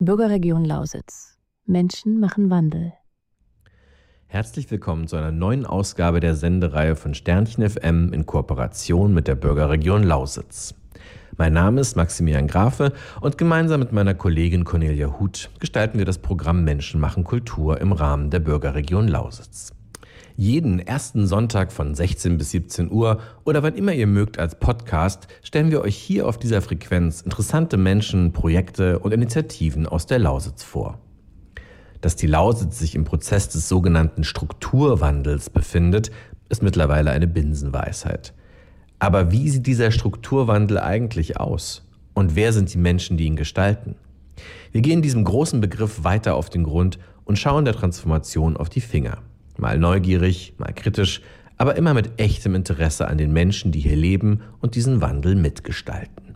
Bürgerregion Lausitz. Menschen machen Wandel. Herzlich willkommen zu einer neuen Ausgabe der Sendereihe von Sternchen FM in Kooperation mit der Bürgerregion Lausitz. Mein Name ist Maximilian Grafe und gemeinsam mit meiner Kollegin Cornelia Huth gestalten wir das Programm Menschen machen Kultur im Rahmen der Bürgerregion Lausitz. Jeden ersten Sonntag von 16 bis 17 Uhr oder wann immer ihr mögt als Podcast stellen wir euch hier auf dieser Frequenz interessante Menschen, Projekte und Initiativen aus der Lausitz vor. Dass die Lausitz sich im Prozess des sogenannten Strukturwandels befindet, ist mittlerweile eine Binsenweisheit. Aber wie sieht dieser Strukturwandel eigentlich aus? Und wer sind die Menschen, die ihn gestalten? Wir gehen diesem großen Begriff weiter auf den Grund und schauen der Transformation auf die Finger. Mal neugierig, mal kritisch, aber immer mit echtem Interesse an den Menschen, die hier leben und diesen Wandel mitgestalten.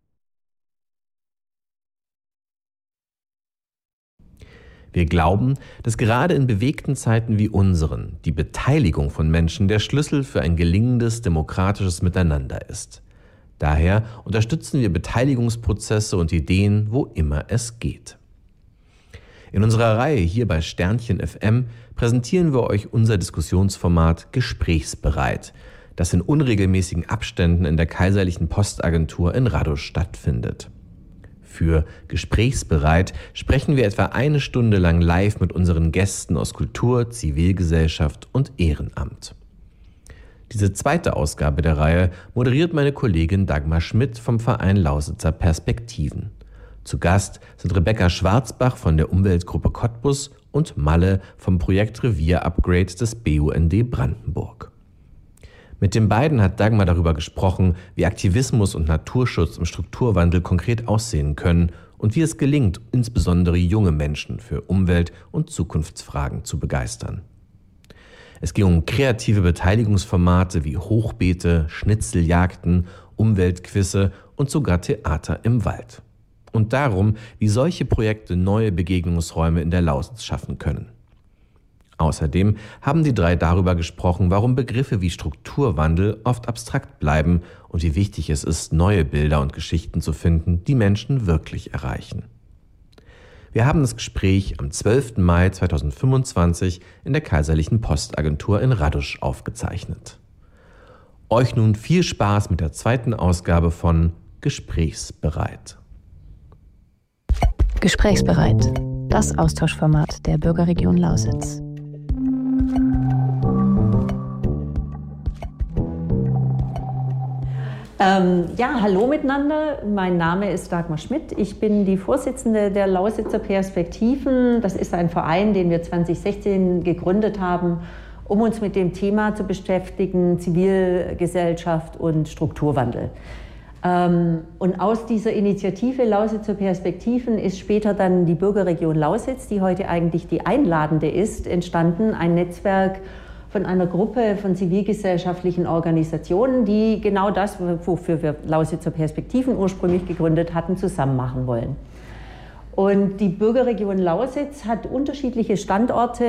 Wir glauben, dass gerade in bewegten Zeiten wie unseren die Beteiligung von Menschen der Schlüssel für ein gelingendes demokratisches Miteinander ist. Daher unterstützen wir Beteiligungsprozesse und Ideen, wo immer es geht. In unserer Reihe hier bei Sternchen FM präsentieren wir euch unser Diskussionsformat Gesprächsbereit, das in unregelmäßigen Abständen in der Kaiserlichen Postagentur in Radosch stattfindet. Für Gesprächsbereit sprechen wir etwa eine Stunde lang live mit unseren Gästen aus Kultur, Zivilgesellschaft und Ehrenamt. Diese zweite Ausgabe der Reihe moderiert meine Kollegin Dagmar Schmidt vom Verein Lausitzer Perspektiven. Zu Gast sind Rebecca Schwarzbach von der Umweltgruppe Cottbus und Malle vom Projekt Revier-Upgrade des BUND Brandenburg. Mit den beiden hat Dagmar darüber gesprochen, wie Aktivismus und Naturschutz im Strukturwandel konkret aussehen können und wie es gelingt, insbesondere junge Menschen für Umwelt- und Zukunftsfragen zu begeistern. Es ging um kreative Beteiligungsformate wie Hochbeete, Schnitzeljagden, Umweltquizze und sogar Theater im Wald. Und darum, wie solche Projekte neue Begegnungsräume in der Lausitz schaffen können. Außerdem haben die drei darüber gesprochen, warum Begriffe wie Strukturwandel oft abstrakt bleiben und wie wichtig es ist, neue Bilder und Geschichten zu finden, die Menschen wirklich erreichen. Wir haben das Gespräch am 12. Mai 2025 in der Kaiserlichen Postagentur in Radosch aufgezeichnet. Euch nun viel Spaß mit der zweiten Ausgabe von Gesprächsbereit. Gesprächsbereit. Das Austauschformat der Bürgerregion Lausitz. Hallo miteinander. Mein Name ist Dagmar Schmidt. Ich bin die Vorsitzende der Lausitzer Perspektiven. Das ist ein Verein, den wir 2016 gegründet haben, um uns mit dem Thema zu beschäftigen, Zivilgesellschaft und Strukturwandel. Und aus dieser Initiative Lausitzer Perspektiven ist später dann die Bürgerregion Lausitz, die heute eigentlich die einladende ist, entstanden. Ein Netzwerk von einer Gruppe von zivilgesellschaftlichen Organisationen, die genau das, wofür wir Lausitzer Perspektiven ursprünglich gegründet hatten, zusammen machen wollen. Und die Bürgerregion Lausitz hat unterschiedliche Standorte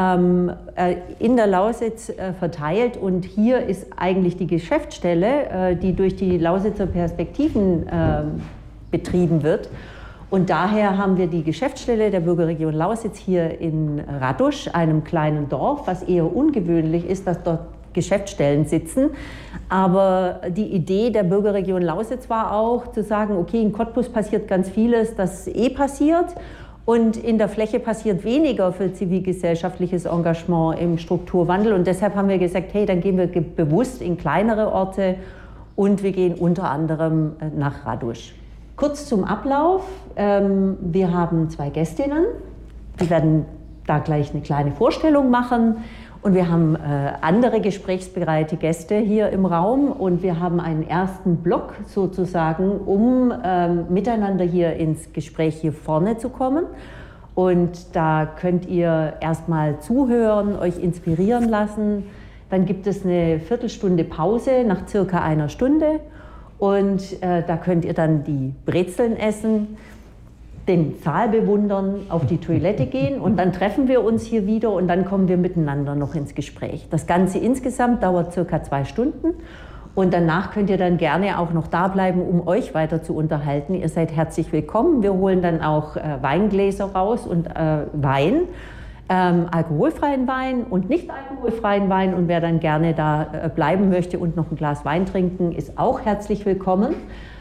in der Lausitz verteilt. Und hier ist eigentlich die Geschäftsstelle, die durch die Lausitzer Perspektiven betrieben wird. Und daher haben wir die Geschäftsstelle der Bürgerregion Lausitz hier in Radosch, einem kleinen Dorf, was eher ungewöhnlich ist, dass dort Geschäftsstellen sitzen. Aber die Idee der Bürgerregion Lausitz war auch zu sagen, okay, in Cottbus passiert ganz vieles, das passiert. Und in der Fläche passiert weniger für zivilgesellschaftliches Engagement im Strukturwandel. Und deshalb haben wir gesagt, hey, dann gehen wir bewusst in kleinere Orte und wir gehen unter anderem nach Radosch. Kurz zum Ablauf. Wir haben 2 Gästinnen. Die werden da gleich eine kleine Vorstellung machen. Und wir haben andere gesprächsbereite Gäste hier im Raum und wir haben einen ersten Block sozusagen, um miteinander hier ins Gespräch hier vorne zu kommen. Und da könnt ihr erstmal zuhören, euch inspirieren lassen. Dann gibt es eine Viertelstunde Pause nach circa einer Stunde und da könnt ihr dann die Brezeln essen, den Saal bewundern, auf die Toilette gehen und dann treffen wir uns hier wieder und dann kommen wir miteinander noch ins Gespräch. Das Ganze insgesamt dauert circa 2 Stunden Und danach könnt ihr dann gerne auch noch da bleiben, um euch weiter zu unterhalten. Ihr seid herzlich willkommen. Wir holen dann auch Weingläser raus und Wein, alkoholfreien Wein und nicht alkoholfreien Wein. Und wer dann gerne da bleiben möchte und noch ein Glas Wein trinken, ist auch herzlich willkommen.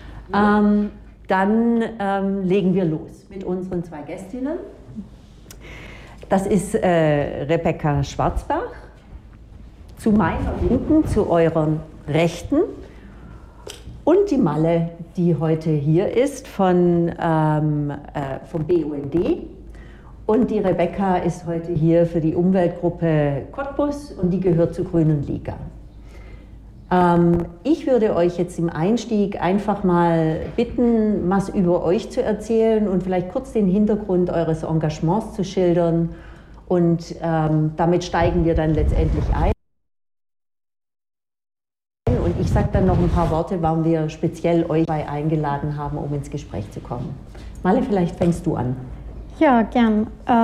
Dann legen wir los mit unseren 2 Gästinnen. Das ist Rebecca Schwarzbach, zu meiner Linken, zu euren Rechten, und die Malle, die heute hier ist vom BUND. Und die Rebecca ist heute hier für die Umweltgruppe Cottbus und die gehört zur Grünen Liga. Ich würde euch jetzt im Einstieg einfach mal bitten, was über euch zu erzählen und vielleicht kurz den Hintergrund eures Engagements zu schildern. Und damit steigen wir dann letztendlich ein. Und ich sage dann noch ein paar Worte, warum wir speziell euch eingeladen haben, um ins Gespräch zu kommen. Malle, vielleicht fängst du an. Ja, gern.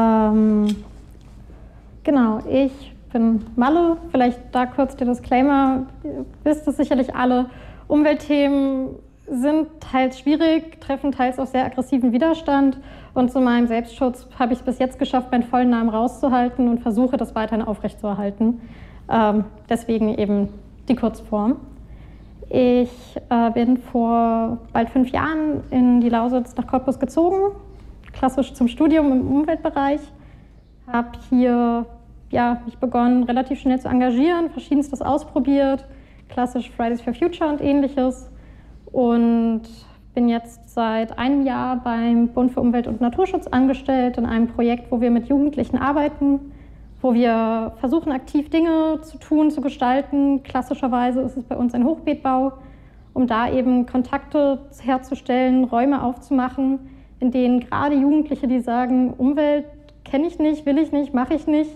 Genau, ich bin Malle. Vielleicht da kurz der Disclaimer. Ihr wisst es sicherlich alle. Umweltthemen sind teils schwierig, treffen teils auch sehr aggressiven Widerstand. Und zu meinem Selbstschutz habe ich es bis jetzt geschafft, meinen vollen Namen rauszuhalten und versuche, das weiterhin aufrechtzuerhalten. Deswegen eben die Kurzform. Ich bin vor bald 5 Jahren in die Lausitz nach Cottbus gezogen, klassisch zum Studium im Umweltbereich. Habe hier mich begonnen, relativ schnell zu engagieren, Verschiedenstes ausprobiert, klassisch Fridays for Future und Ähnliches. Und bin jetzt seit einem Jahr beim Bund für Umwelt und Naturschutz angestellt in einem Projekt, wo wir mit Jugendlichen arbeiten, wo wir versuchen, aktiv Dinge zu tun, zu gestalten. Klassischerweise ist es bei uns ein Hochbeetbau, um da eben Kontakte herzustellen, Räume aufzumachen, in denen gerade Jugendliche, die sagen, Umwelt kenne ich nicht, will ich nicht, mache ich nicht,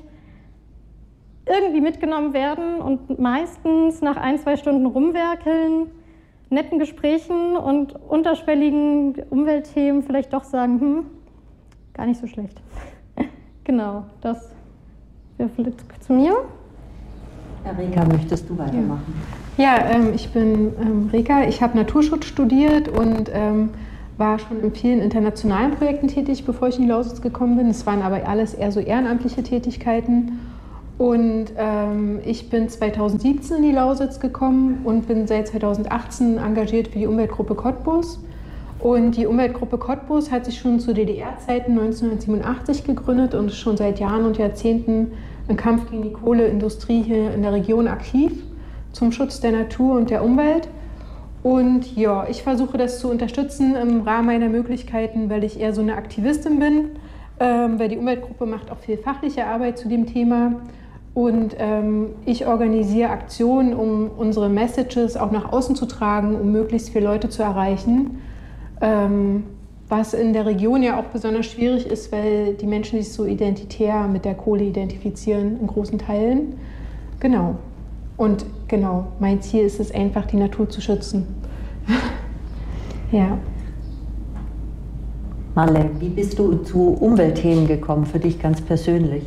irgendwie mitgenommen werden und meistens nach 1-2 Stunden rumwerkeln, netten Gesprächen und unterschwelligen Umweltthemen vielleicht doch sagen, gar nicht so schlecht. Genau, das wäre vielleicht zu mir. Reka, möchtest du weitermachen? Ja, ich bin Reka. Ich habe Naturschutz studiert und war schon in vielen internationalen Projekten tätig, bevor ich in die Lausitz gekommen bin. Es waren aber alles eher so ehrenamtliche Tätigkeiten. Und ich bin 2017 in die Lausitz gekommen und bin seit 2018 engagiert für die Umweltgruppe Cottbus. Und die Umweltgruppe Cottbus hat sich schon zu DDR-Zeiten 1987 gegründet und ist schon seit Jahren und Jahrzehnten im Kampf gegen die Kohleindustrie hier in der Region aktiv, zum Schutz der Natur und der Umwelt. Und ja, ich versuche das zu unterstützen im Rahmen meiner Möglichkeiten, weil ich eher so eine Aktivistin bin, weil die Umweltgruppe macht auch viel fachliche Arbeit zu dem Thema. Und ich organisiere Aktionen, um unsere Messages auch nach außen zu tragen, um möglichst viele Leute zu erreichen. Was in der Region ja auch besonders schwierig ist, weil die Menschen sich so identitär mit der Kohle identifizieren, in großen Teilen. Genau. Und genau, mein Ziel ist es einfach, die Natur zu schützen. Ja. Malle, wie bist du zu Umweltthemen gekommen, für dich ganz persönlich?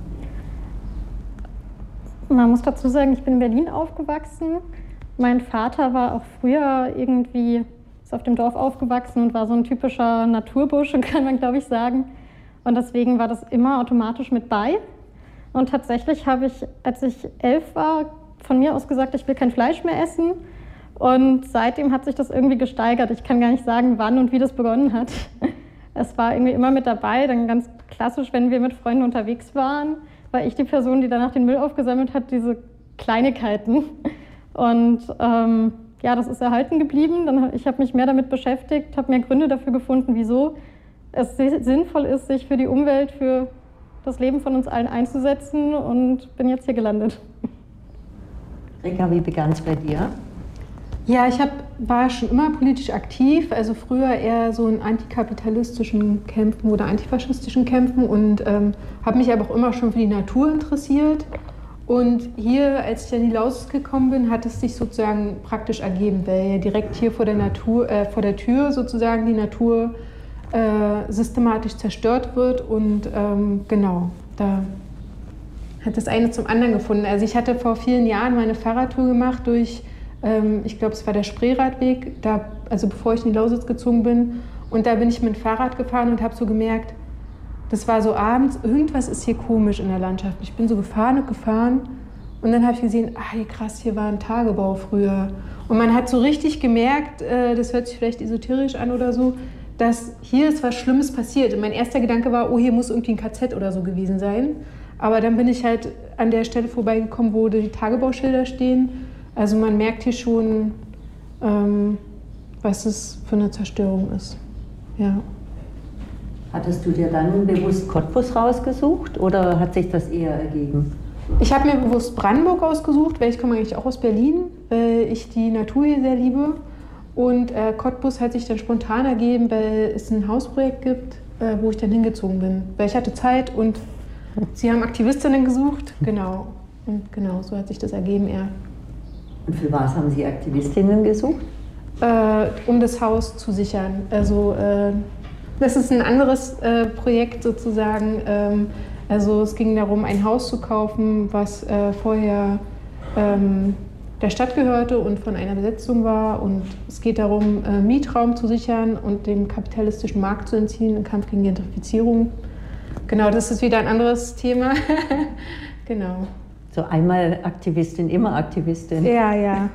Man muss dazu sagen, ich bin in Berlin aufgewachsen. Mein Vater war auch früher ist auf dem Dorf aufgewachsen und war so ein typischer Naturbursche, kann man glaube ich sagen. Und deswegen war das immer automatisch mit bei. Und tatsächlich habe ich, als ich 11 war, von mir aus gesagt, ich will kein Fleisch mehr essen. Und seitdem hat sich das irgendwie gesteigert. Ich kann gar nicht sagen, wann und wie das begonnen hat. Es war irgendwie immer mit dabei. Dann ganz klassisch, wenn wir mit Freunden unterwegs waren, war ich die Person, die danach den Müll aufgesammelt hat, diese Kleinigkeiten. Und das ist erhalten geblieben. Ich habe mich mehr damit beschäftigt, habe mehr Gründe dafür gefunden, wieso es sinnvoll ist, sich für die Umwelt, für das Leben von uns allen einzusetzen, und bin jetzt hier gelandet. Reka, wie begann es bei dir? Ja, ich war schon immer politisch aktiv, also früher eher so in antikapitalistischen Kämpfen oder antifaschistischen Kämpfen, und habe mich aber auch immer schon für die Natur interessiert. Und hier, als ich dann in die Lausitz gekommen bin, hat es sich sozusagen praktisch ergeben, weil ja direkt hier vor der Tür sozusagen die Natur systematisch zerstört wird, und genau, da hat das eine zum anderen gefunden. Also ich hatte vor vielen Jahren meine Fahrradtour gemacht durch Ich glaube, es war der Spreeradweg, also bevor ich in die Lausitz gezogen bin. Und da bin ich mit dem Fahrrad gefahren und habe so gemerkt, das war so abends, irgendwas ist hier komisch in der Landschaft. Ich bin so gefahren und dann habe ich gesehen, hier krass, hier war ein Tagebau früher. Und man hat so richtig gemerkt, das hört sich vielleicht esoterisch an oder so, dass hier ist was Schlimmes passiert. Und mein erster Gedanke war, hier muss irgendwie ein KZ oder so gewesen sein. Aber dann bin ich halt an der Stelle vorbeigekommen, wo die Tagebauschilder stehen. Also man merkt hier schon, was es für eine Zerstörung ist. Ja. Hattest du dir dann bewusst Cottbus rausgesucht oder hat sich das eher ergeben? Ich habe mir bewusst Brandenburg ausgesucht, weil ich komme eigentlich auch aus Berlin, weil ich die Natur hier sehr liebe. Und Cottbus hat sich dann spontan ergeben, weil es ein Hausprojekt gibt, wo ich dann hingezogen bin. Weil ich hatte Zeit und sie haben Aktivistinnen gesucht. Genau. Und genau, so hat sich das ergeben, ja. Und für was haben Sie Aktivistinnen gesucht? Um das Haus zu sichern. Also das ist ein anderes Projekt sozusagen. Also es ging darum, ein Haus zu kaufen, was vorher der Stadt gehörte und von einer Besetzung war. Und es geht darum, Mietraum zu sichern und dem kapitalistischen Markt zu entziehen im Kampf gegen Gentrifizierung. Genau, das ist wieder ein anderes Thema. Genau. So einmal Aktivistin, immer Aktivistin. Ja, ja.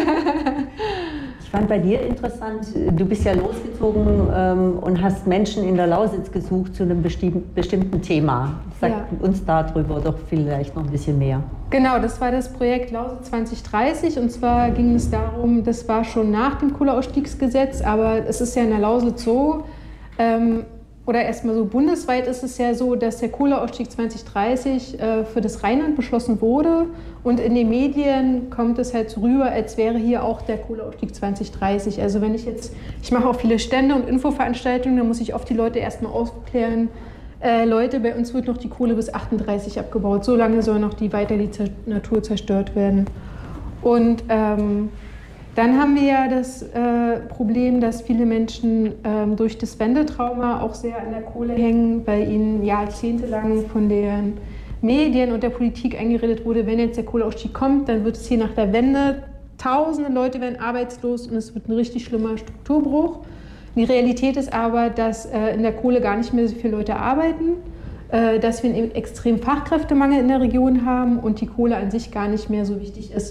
Ich fand bei dir interessant, du bist ja losgezogen und hast Menschen in der Lausitz gesucht zu einem bestimmten Thema. Sag uns darüber doch vielleicht noch ein bisschen mehr. Genau, das war das Projekt Lausitz 2030 und zwar ging es darum, das war schon nach dem Kohleausstiegsgesetz, aber es ist ja in der Lausitz so, oder erstmal so bundesweit ist es ja so, dass der Kohleausstieg 2030 für das Rheinland beschlossen wurde und in den Medien kommt es halt so rüber, als wäre hier auch der Kohleausstieg 2030. Also wenn ich mache auch viele Stände und Infoveranstaltungen, da muss ich oft die Leute erstmal aufklären, Leute, bei uns wird noch die Kohle bis 38 abgebaut, so lange soll noch die Natur zerstört werden. Und dann haben wir ja das Problem, dass viele Menschen durch das Wendetrauma auch sehr an der Kohle hängen, weil ihnen jahrzehntelang von den Medien und der Politik eingeredet wurde, wenn jetzt der Kohleausstieg kommt, dann wird es hier nach der Wende, tausende Leute werden arbeitslos und es wird ein richtig schlimmer Strukturbruch. Die Realität ist aber, dass in der Kohle gar nicht mehr so viele Leute arbeiten, dass wir einen extremen Fachkräftemangel in der Region haben und die Kohle an sich gar nicht mehr so wichtig ist